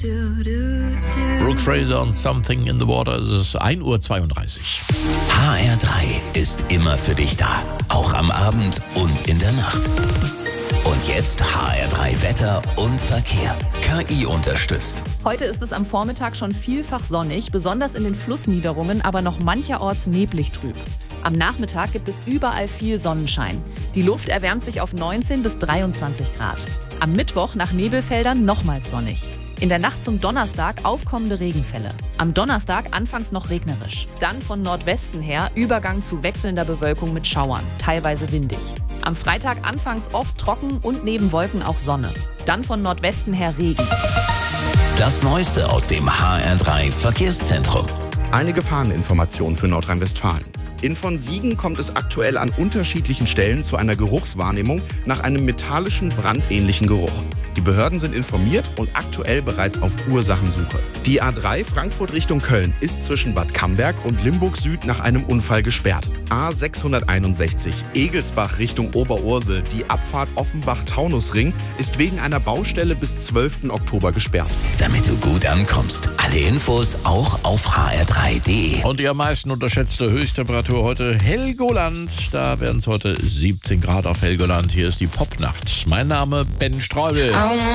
Brooke Fraser und Something in the Water. Es ist 1:32 Uhr. HR3 ist immer für dich da. Auch am Abend und in der Nacht. Und jetzt HR3 Wetter und Verkehr. KI unterstützt. Heute ist es am Vormittag schon vielfach sonnig, besonders in den Flussniederungen, aber noch mancherorts neblig trüb. Am Nachmittag gibt es überall viel Sonnenschein. Die Luft erwärmt sich auf 19 bis 23 Grad. Am Mittwoch nach Nebelfeldern nochmals sonnig. In der Nacht zum Donnerstag aufkommende Regenfälle. Am Donnerstag anfangs noch regnerisch. Dann von Nordwesten her Übergang zu wechselnder Bewölkung mit Schauern, teilweise windig. Am Freitag anfangs oft trocken und neben Wolken auch Sonne. Dann von Nordwesten her Regen. Das Neueste aus dem HR3 Verkehrszentrum. Eine Gefahreninformation für Nordrhein-Westfalen. In von Siegen kommt es aktuell an unterschiedlichen Stellen zu einer Geruchswahrnehmung nach einem metallischen, brandähnlichen Geruch. Die Behörden sind informiert und aktuell bereits auf Ursachensuche. Die A3 Frankfurt Richtung Köln ist zwischen Bad Camberg und Limburg Süd nach einem Unfall gesperrt. A661 Egelsbach Richtung Oberursel, die Abfahrt Offenbach-Taunusring, ist wegen einer Baustelle bis 12. Oktober gesperrt. Damit du gut ankommst. Alle Infos auch auf hr3.de. Und die am meisten unterschätzte Höchsttemperatur heute Helgoland. Da werden es heute 17 Grad auf Helgoland. Hier ist die Popnacht. Mein Name Ben Streubel.